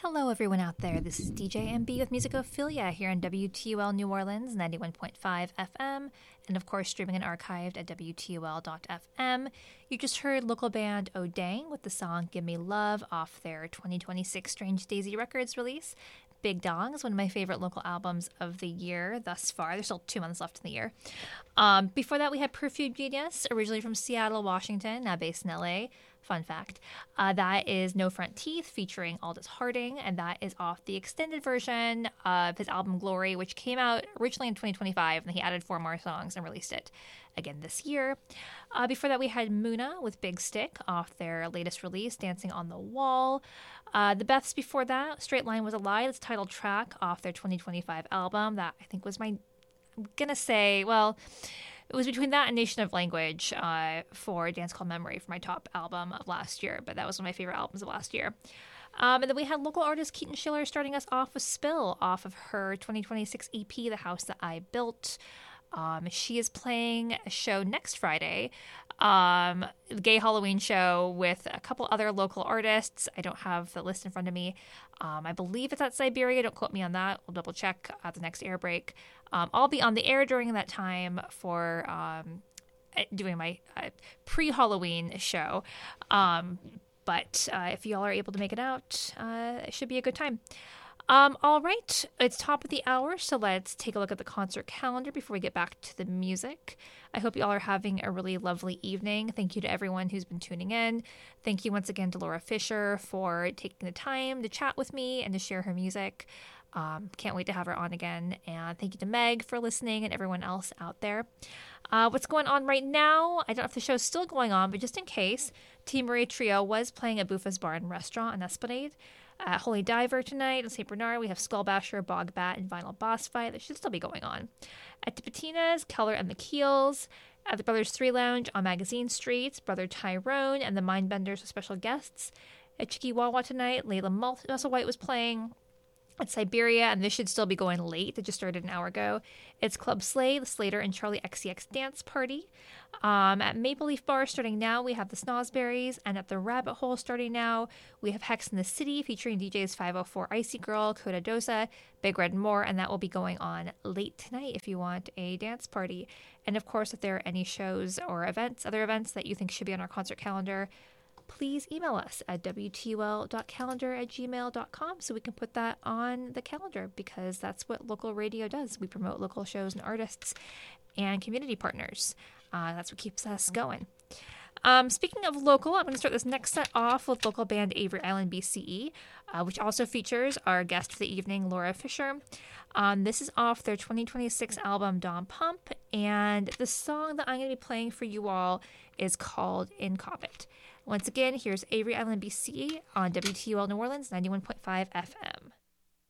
Hello, everyone out there. This is DJ MB with Musicophilia here on WTUL New Orleans, 91.5 FM, and of course streaming and archived at WTUL.FM. You just heard local band O'Dang with the song Give Me Love off their 2026 Strange Daisy Records release. Big Dongs, one of my favorite local albums of the year thus far. There's still 2 months left in the year. Before that, we had Perfume Genius, originally from Seattle, Washington, now based in LA. Fun fact. That is No Front Teeth featuring Aldous Harding, and that is off the extended version of his album Glory, which came out originally in 2025, and he added 4 more songs and released it again this year. Before that, we had Muna with Big Stick off their latest release, Dancing on the Wall. The Beths before that, Straight Line Was a Lie, that's titled track off their 2025 album. That I think was it was between that and Nation of Language for Dance Called Memory for my top album of last year, but that was one of my favorite albums of last year. And then we had local artist Keaton Schiller starting us off with Spill off of her 2026 EP, The House That I Built. She is playing a show next Friday, the Gay Halloween show with a couple other local artists. I don't have the list in front of me. I believe it's at Siberia. Don't quote me on that. We'll double check at the next air break. I'll be on the air during that time for doing my pre-Halloween show. But if y'all are able to make it out, it should be a good time. All right, it's top of the hour, so let's take a look at the concert calendar before we get back to the music. I hope you all are having a really lovely evening. Thank you to everyone who's been tuning in. Thank you once again to Laura Fisher for taking the time to chat with me and to share her music. Can't wait to have her on again. And thank you to Meg for listening and everyone else out there. What's going on right now? I don't know if the show's still going on, but just in case, Team Marie Trio was playing at Buffa's Bar and Restaurant in Esplanade. At Holy Diver tonight in St. Bernard, we have Skullbasher, Bog Bat, and Vinyl Boss Fight. That should still be going on. At Tipitina's, Keller and the Keels. At the Brothers 3 Lounge on Magazine Street, Brother Tyrone and the Mindbenders with special guests. At Chicky Wawa tonight, Layla Muscle White was playing. At Siberia, and this should still be going late. It just started an hour ago. It's Club Slay, the Slater and Charlie XCX Dance Party. At Maple Leaf Bar starting now, we have the Snozberries. And at the Rabbit Hole starting now, we have Hex in the City featuring DJs 504 Icy Girl, Coda Dosa, Big Red and more. And that will be going on late tonight if you want a dance party. And of course, if there are any shows or other events that you think should be on our concert calendar, please email us at wtul.calendar@gmail.com so we can put that on the calendar, because that's what local radio does. We promote local shows and artists and community partners. That's what keeps us going. Speaking of local, I'm going to start this next set off with local band Avery Island BCE, which also features our guest for the evening, Laura Fisher. This is off their 2026 album, Dom Pump, and the song that I'm going to be playing for you all is called In Cobbett. Once again, here's Avery Island BCE on WTUL New Orleans, 91.5 FM.